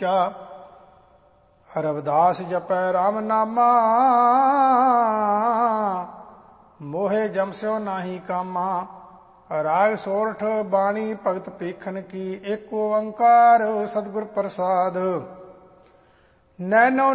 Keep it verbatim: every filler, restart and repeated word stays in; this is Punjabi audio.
ਊਚਾ। ਰਵਿਦਾਸ ਜਪੈ ਰਾਮ ਨਾਮਾ ਮੋਹਿ ਜਮ ਸਿਉ ਨਾਹੀ ਕਾਮਾ। ਰਾਗ ਸੋਰਠ ਬਾਣੀ ਭਗਤ ਪੇਖਨ ਕੀ। ਏਕ ਓੰਕਾਰ ਸਤਿਗੁਰ ਪ੍ਰਸਾਦ। ਨੈਨੋ